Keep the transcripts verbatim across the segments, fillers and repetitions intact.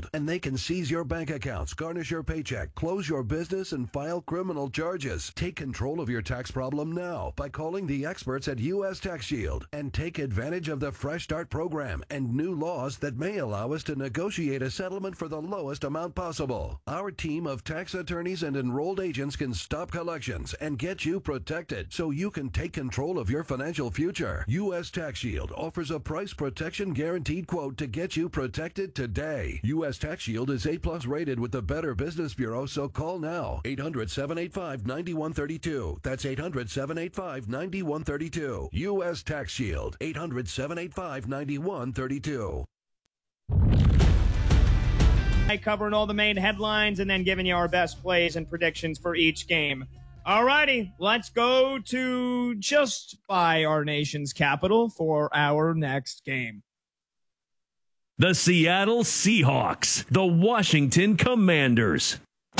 Shield, and they can seize your bank accounts, garnish your paycheck, close your business, and file criminal charges. Take control of your tax problem now by calling the experts at U S Tax Shield and take advantage of the Fresh Start program and new laws that may allow us to negotiate a settlement for the lowest amount possible. Our team of tax attorneys and enrolled agents can stop collections and get you protected so you can take control of your financial future. U S Tax Shield offers a price protection guaranteed quote to get you protected today. U S Tax Shield is A plus rated with the Better Business Bureau, so call now. eight hundred, seven eight five, nine one three two. That's eight hundred, seven eight five, nine one three two. U S Tax Shield. eight hundred, seven eight five, nine one three two. Covering all the main headlines and then giving you our best plays and predictions for each game. All righty, let's go to just by our nation's capital for our next game. The Seattle Seahawks, the Washington Commanders.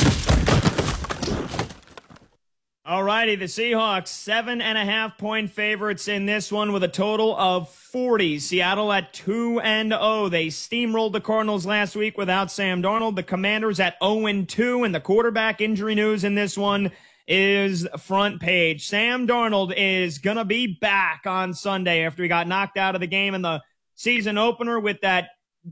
All righty, the Seahawks, seven and a half point favorites in this one with a total of forty. Seattle at two and oh. They steamrolled the Cardinals last week without Sam Darnold. The Commanders at oh and two, and the quarterback injury news in this one is front page. Sam Darnold is going to be back on Sunday after he got knocked out of the game in the season opener with that